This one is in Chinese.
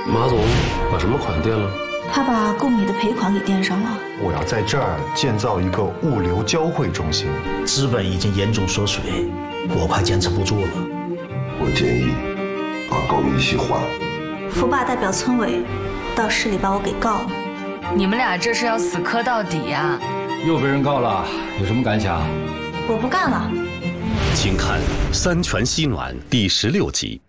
马总把什么款垫了？ 他把购米的赔款给垫上了。 我要在这儿建造一个物流交汇中心。 资本已经严重缩水，我快坚持不住了。 我建议把高一起换。 福霸代表村委到市里把我给告了。 你们俩这是要死磕到底呀？ 又被人告了，有什么感想？ 我不干了。 请看《三全西暖》第16集。